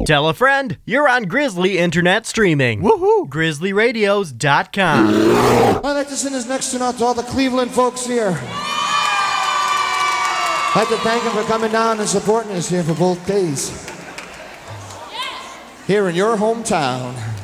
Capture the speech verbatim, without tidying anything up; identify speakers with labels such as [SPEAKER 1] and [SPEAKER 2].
[SPEAKER 1] Tell a friend, you're on Grizzly Internet Streaming.
[SPEAKER 2] Woohoo!
[SPEAKER 1] Grizzly Radios dot com.
[SPEAKER 3] I'd like to send this next tune out to all the Cleveland folks here. I'd like to thank them for coming down and supporting us here for both days. Here in your hometown.